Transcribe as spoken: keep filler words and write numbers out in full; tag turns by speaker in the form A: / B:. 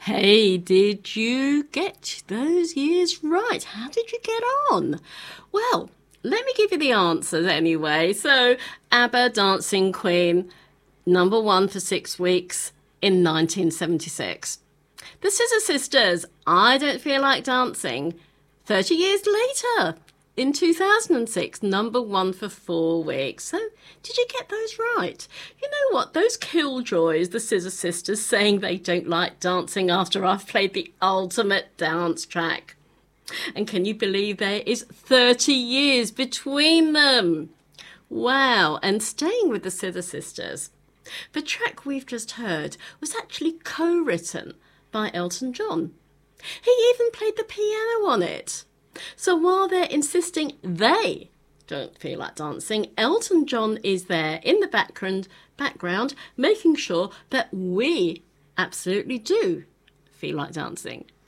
A: Hey, did you get those years right? How did you get on? Well, let me give you the answers anyway. So, ABBA, Dancing Queen, number one for six weeks in nineteen seventy-six. The Scissor Sisters, I Don't Feel Like Dancing, thirty years later in two thousand six, number one for four weeks. So, did you get those right? You know what? Those killjoys, the Scissor Sisters, saying they don't like dancing after I've played the ultimate dance track. And can you believe there is thirty years between them? Wow. And staying with the Scissor Sisters, the track we've just heard was actually co-written by Elton John. He even played the piano on it. So while they're insisting they don't feel like dancing, Elton John is there in the background, background, making sure that we absolutely do feel like dancing.